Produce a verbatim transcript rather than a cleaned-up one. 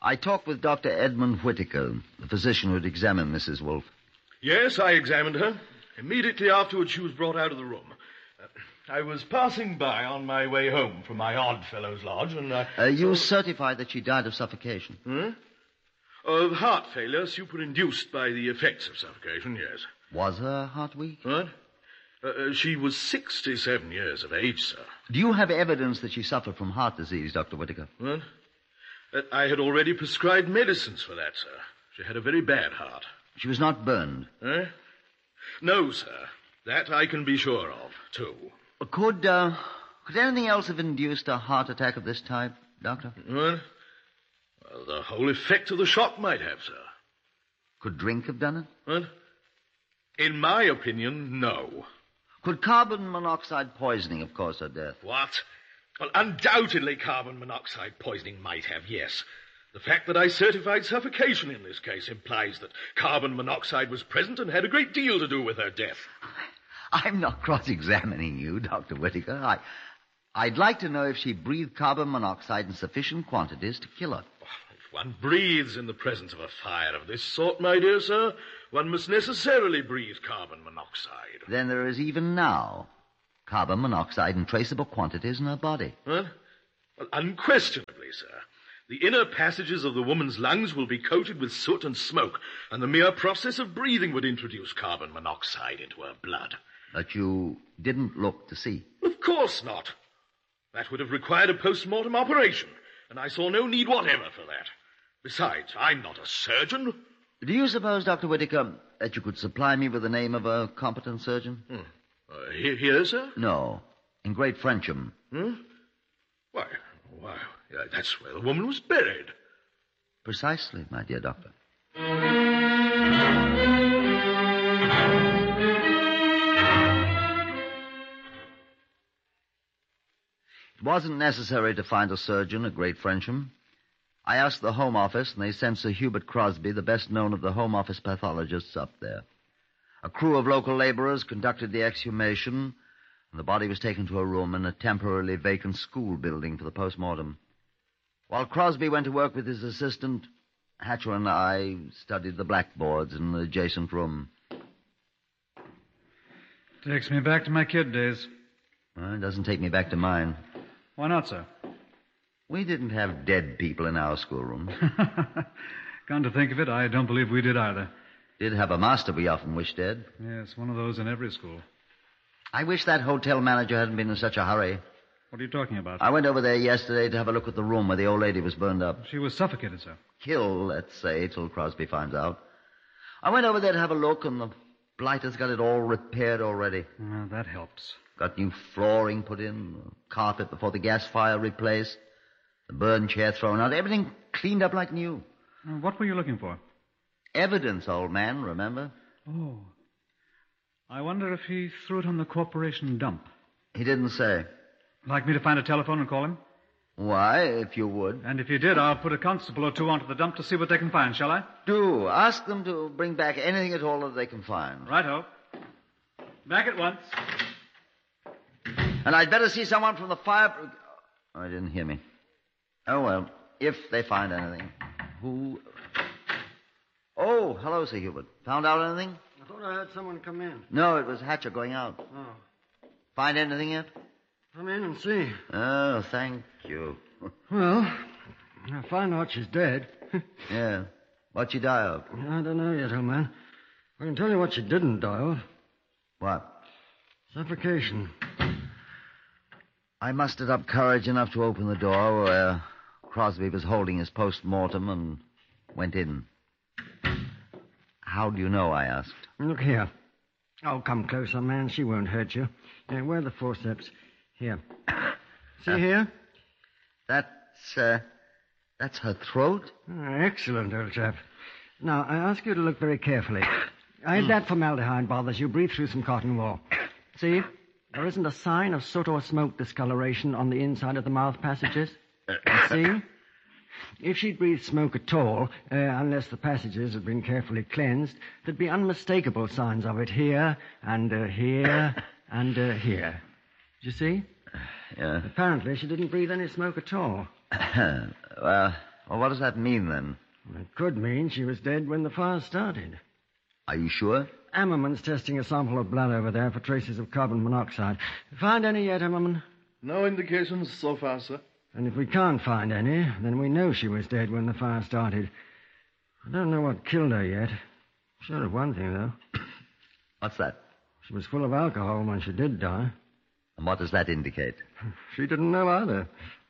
I talked with Doctor Edmund Whittaker, the physician who had examined Missus Wolfe. Yes, I examined her. Immediately afterwards, she was brought out of the room. Uh, I was passing by on my way home from my Oddfellows Lodge, and I... Uh, you oh, certified that she died of suffocation? Hmm? Of heart failure superinduced by the effects of suffocation, yes. Was her heart weak? What? Uh, uh, she was sixty-seven years of age, sir. Do you have evidence that she suffered from heart disease, Doctor Whittaker? What? Uh, I had already prescribed medicines for that, sir. She had a very bad heart. She was not burned? Eh? No, sir. That I can be sure of, too. Could, uh, could anything else have induced a heart attack of this type, Doctor? What? Well, the whole effect of the shock might have, sir. Could drink have done it? What? In my opinion, no. Could carbon monoxide poisoning have caused her death? What? Well, undoubtedly carbon monoxide poisoning might have, yes. The fact that I certified suffocation in this case implies that carbon monoxide was present and had a great deal to do with her death. I'm not cross-examining you, Doctor Whittaker. I, I'd like to know if she breathed carbon monoxide in sufficient quantities to kill her. If one breathes in the presence of a fire of this sort, my dear sir, one must necessarily breathe carbon monoxide. Then there is even now carbon monoxide in traceable quantities in her body. Huh? Well, unquestionably, sir. The inner passages of the woman's lungs will be coated with soot and smoke, and the mere process of breathing would introduce carbon monoxide into her blood. But you didn't look to see? Of course not. That would have required a post-mortem operation, and I saw no need whatever for that. Besides, I'm not a surgeon. Do you suppose, Doctor Whittaker, that you could supply me with the name of a competent surgeon? Hmm. Uh, here, here, sir? No, in Great Frensham. Hmm? Why, why, yeah, that's where the woman was buried. Precisely, my dear doctor. It wasn't necessary to find a surgeon at Great Frensham. I asked the Home Office, and they sent Sir Hubert Crosby, the best known of the Home Office pathologists, up there. A crew of local laborers conducted the exhumation, and the body was taken to a room in a temporarily vacant school building for the post-mortem. While Crosby went to work with his assistant, Hatcher and I studied the blackboards in the adjacent room. Takes me back to my kid days. Well, it doesn't take me back to mine. Why not, sir? We didn't have dead people in our schoolrooms. Come to think of it, I don't believe we did either. Did have a master we often wished dead. Yes, one of those in every school. I wish that hotel manager hadn't been in such a hurry. What are you talking about? I went over there yesterday to have a look at the room where the old lady was burned up. She was suffocated, sir. Killed, let's say, till Crosby finds out. I went over there to have a look, and the blighter's got it all repaired already. Well, that helps. Got new flooring put in, carpet before the gas fire replaced, the burn chair thrown out, everything cleaned up like new. Uh, what were you looking for? Evidence, old man, remember? Oh. I wonder if he threw it on the corporation dump. He didn't say. Like me to find a telephone and call him? Why, if you would. And if you did, I'll put a constable or two onto the dump to see what they can find, shall I? Do. Ask them to bring back anything at all that they can find. Righto. Back at once. And I'd better see someone from the fire... Oh, I didn't hear me. Oh, well, if they find anything. Who... Oh, hello, Sir Hubert. Found out anything? I thought I heard someone come in. No, it was Hatcher going out. Oh. Find anything yet? Come in and see. Oh, thank you. Well, I found out she's dead. Yeah. What'd she die of? I don't know yet, old man. I can tell you what she didn't die of. What? Suffocation. I mustered up courage enough to open the door where Crosby was holding his post-mortem and went in. How do you know, I asked. Look here. Oh, come closer, man. She won't hurt you. Yeah, where are the forceps? Here. See uh, here? That's, uh, that's her throat? Oh, excellent, old chap. Now, I ask you to look very carefully. If that formaldehyde bothers you, breathe through some cotton wool. See? There isn't a sign of soot or smoke discoloration on the inside of the mouth passages. See? If she'd breathed smoke at all, uh, unless the passages had been carefully cleansed, there'd be unmistakable signs of it here, and uh, here, and uh, here. Did you see? Yeah. Apparently, she didn't breathe any smoke at all. Well, Well, what does that mean, then? It could mean she was dead when the fire started. Are you sure? Ammerman's testing a sample of blood over there for traces of carbon monoxide. Find any yet, Ammerman? No indications so far, sir. And if we can't find any, then we know she was dead when the fire started. I don't know what killed her yet. Sure of one thing, though. What's that? She was full of alcohol when she did die. And what does that indicate? She didn't know either.